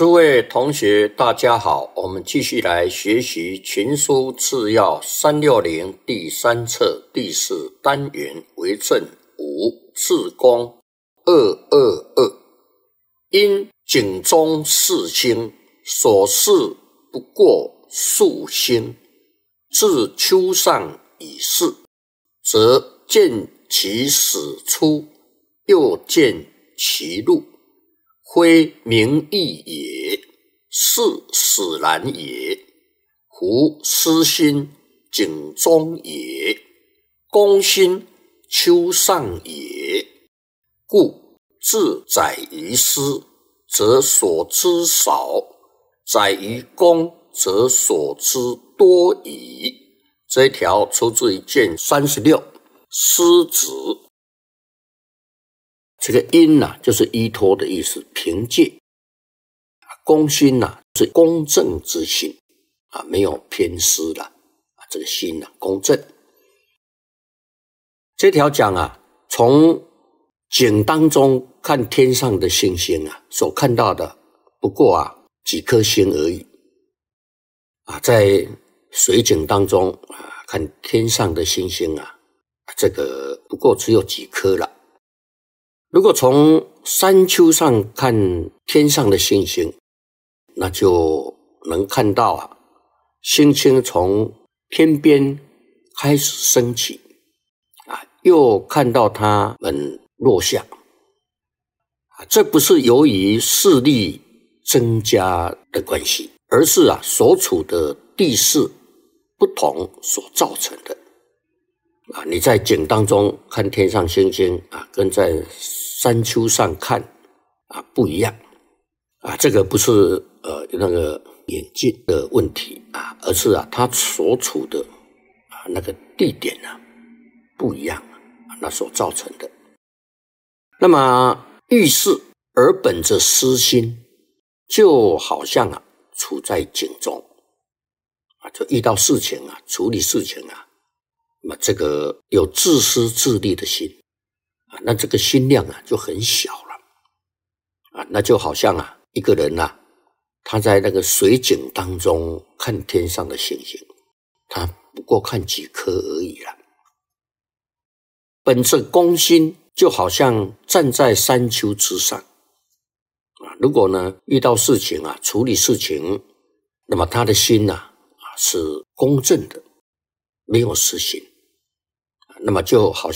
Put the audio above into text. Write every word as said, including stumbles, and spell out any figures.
诸位同学大家好，我们继续来学习群书治要三六零第三册第四单元为政五治公二二二。因井中四星，所事不过数星，至丘上以事，则见其始出，又见其入，非名义也，是使然也。夫私心井中也，公心丘上也。故自载于私，则所知少；载于公，则所知多矣。这一条出自于卷三十六，师子。这个因呐、啊，就是依托的意思，凭借。公心呐、啊，是公正之心啊，没有偏私了啊。这个心呐、啊，公正。这条讲啊，从井当中看天上的星星啊，所看到的不过啊几颗星而已啊，在水井当中啊看天上的星星啊，这个不过只有几颗了。如果从山丘上看天上的星星，那就能看到啊，星星从天边开始升起啊，又看到它们落下啊，这不是由于视力增加的关系，而是啊所处的地势不同所造成的啊。你在井当中看天上星星啊，跟在山丘上看啊不一样啊，这个不是呃那个眼镜的问题啊，而是啊它所处的啊那个地点啊不一样啊，那所造成的。那么遇事而本着私心，就好像啊处在井中啊，就遇到事情啊，处理事情啊，那么这个有自私自利的心啊，那这个心量啊就很小了啊，那就好像啊一个人啊，他在那个水井当中看天上的星星，他不过看几颗而已了。本着公心，就好像站在山丘之上啊，如果呢遇到事情啊，处理事情，那么他的心啊啊是公正的，没有私心，那么就好像